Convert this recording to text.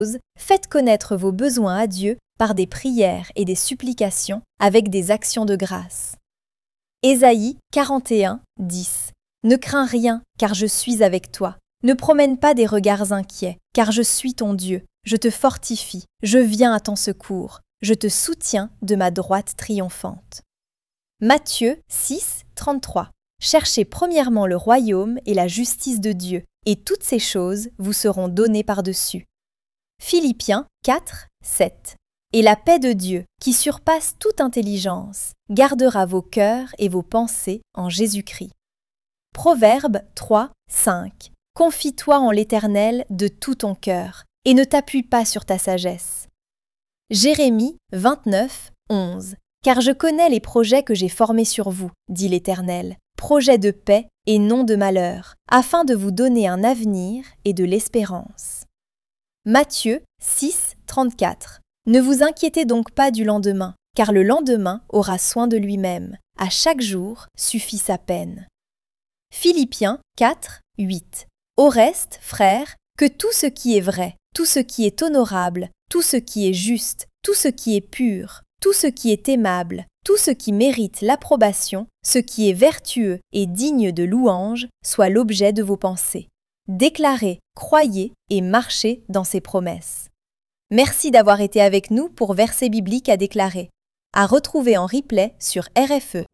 faites connaître vos besoins à Dieu par des prières et des supplications avec des actions de grâce. Ésaïe 41, 10. Ne crains rien, car je suis avec toi. Ne promène pas des regards inquiets, car je suis ton Dieu. Je te fortifie, je viens à ton secours. Je te soutiens de ma droite triomphante. Matthieu 6, 33. Cherchez premièrement le royaume et la justice de Dieu, et toutes ces choses vous seront données par-dessus. Philippiens 4, 7. Et la paix de Dieu, qui surpasse toute intelligence, gardera vos cœurs et vos pensées en Jésus-Christ. Proverbe 3, 5. Confie-toi en l'Éternel de tout ton cœur, et ne t'appuie pas sur ta sagesse. Jérémie 29, 11. Car je connais les projets que j'ai formés sur vous, dit l'Éternel, projets de paix et non de malheur, afin de vous donner un avenir et de l'espérance. Matthieu 6, 34. Ne vous inquiétez donc pas du lendemain, car le lendemain aura soin de lui-même. À chaque jour suffit sa peine. Philippiens 4, 8. Au reste, frères, que tout ce qui est vrai, tout ce qui est honorable, tout ce qui est juste, tout ce qui est pur, tout ce qui est aimable, tout ce qui mérite l'approbation, ce qui est vertueux et digne de louange, soit l'objet de vos pensées. Déclarez, croyez et marchez dans ses promesses. Merci d'avoir été avec nous pour Versets bibliques à déclarer. À retrouver en replay sur RFE.